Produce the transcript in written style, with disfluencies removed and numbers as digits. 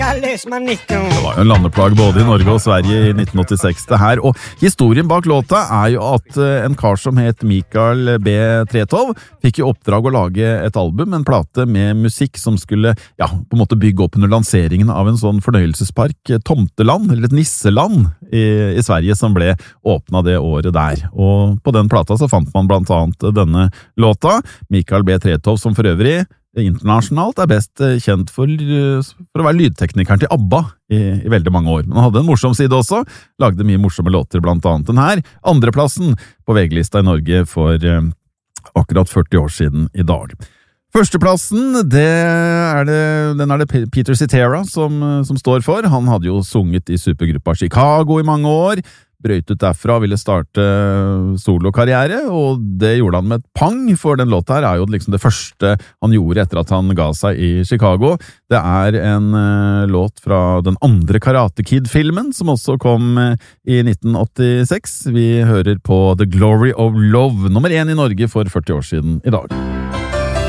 Det var jo en landeplag både i Norge og Sverige i 1986 det her, og historien bak låta jo at en kar som het Mikael B. Tretov fikk i oppdrag å lage et album, en plate med musikk som skulle, på en måte bygge opp under lanseringen av en sånn fornøyelsespark, Tomteland, eller et nisseland i Sverige som ble åpnet det året der. Og på den plata så fant man blant annet denne låta, Mikael B. Tretov, som for øvrig internasjonalt best kjent for å være lydteknikeren til ABBA i veldig mange år. Men han hadde en morsom side også, lagde mye morsomme låter, blant annet den her, andreplassen på VG-lista i Norge for akkurat 40 år siden i dag. Førsteplassen, den er det Peter Cetera som står for. Han hadde jo sunget i supergruppa Chicago i mange år, brøyt ut derfra og ville starte solokarriere, og det gjorde han med et pang, for den låta her jo liksom det første han gjorde etter at han ga seg i Chicago. Det en låt fra den andre Karate Kid-filmen, som også kom i 1986. Vi hører på The Glory of Love, nummer 1 i Norge for 40 år siden i dag.